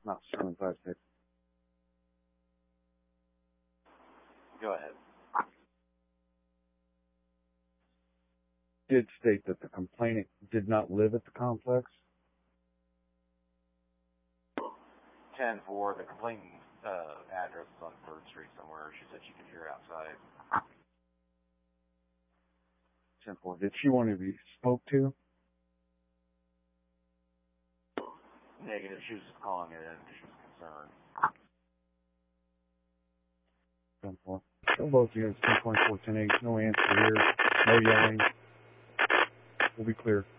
not 756. Go ahead. Did state that the complainant did not live at the complex. 10-4, the complainant address is on 3rd Street somewhere. She said she could hear outside. 10-4. Did she want to be spoke to? Negative. She was just calling it in because she was concerned. 10-4. Still both units, 10.4, 10-8. No answer here. No yelling. We'll be clear.